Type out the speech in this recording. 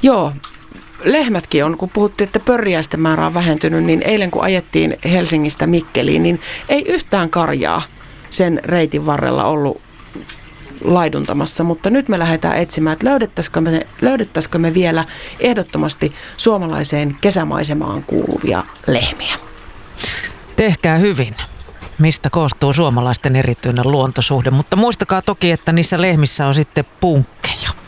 Joo, lehmätkin on, kun puhuttiin, että pörriäisten määrä on vähentynyt, niin eilen kun ajettiin Helsingistä Mikkeliin, niin ei yhtään karjaa sen reitin varrella ollut laiduntamassa, mutta nyt me lähdetään etsimään, että löydettäisikö me vielä ehdottomasti suomalaiseen kesämaisemaan kuuluvia lehmiä. Tehkää hyvin, mistä koostuu suomalaisten erityinen luontosuhde, mutta muistakaa toki, että niissä lehmissä on sitten punkkeja.